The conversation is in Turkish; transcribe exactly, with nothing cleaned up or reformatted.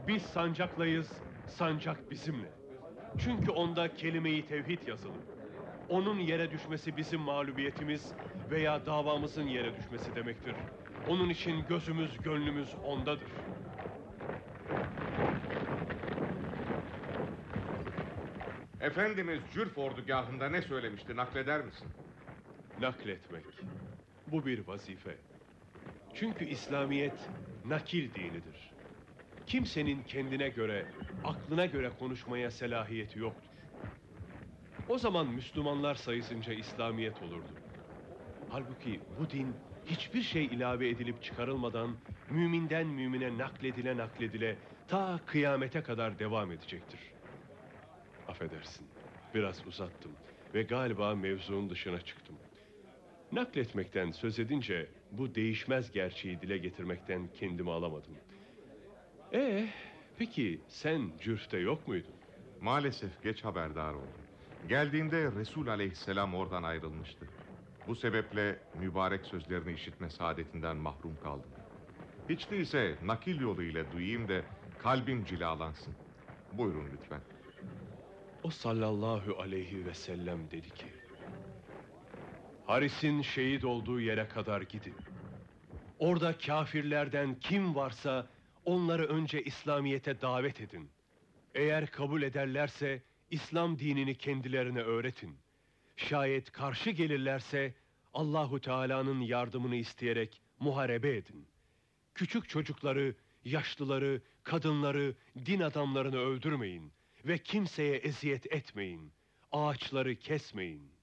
Biz sancaklayız, sancak bizimle. Çünkü onda kelime-i tevhid yazılı. Onun yere düşmesi bizim mağlubiyetimiz veya davamızın yere düşmesi demektir. Onun için gözümüz, gönlümüz ondadır. Efendimiz Cürf ordugahında ne söylemişti, nakleder misin? Nakletmek. Bu bir vazife. Çünkü İslamiyet nakil dinidir. Kimsenin kendine göre, aklına göre konuşmaya selahiyeti yoktur. O zaman Müslümanlar sayısınca İslamiyet olurdu. Halbuki bu din hiçbir şey ilave edilip çıkarılmadan müminden mümine nakledile nakledile ta kıyamete kadar devam edecektir. Affedersin, biraz uzattım ve galiba mevzunun dışına çıktım. Nakletmekten söz edince bu değişmez gerçeği dile getirmekten kendimi alamadım. Ee, peki sen Cürf'te yok muydun? Maalesef geç haberdar oldum. Geldiğimde Resul aleyhisselam oradan ayrılmıştı. Bu sebeple mübarek sözlerini işitme saadetinden mahrum kaldım. Hiç değilse nakil yoluyla duyayım da kalbim cilalansın. Buyurun lütfen. O sallallahu aleyhi ve sellem dedi ki: Haris'in şehit olduğu yere kadar gidin. Orada kafirlerden kim varsa onları önce İslamiyet'e davet edin. Eğer kabul ederlerse İslam dinini kendilerine öğretin. Şayet karşı gelirlerse Allahu Teala'nın yardımını isteyerek muharebe edin. Küçük çocukları, yaşlıları, kadınları, din adamlarını öldürmeyin ve kimseye eziyet etmeyin. Ağaçları kesmeyin.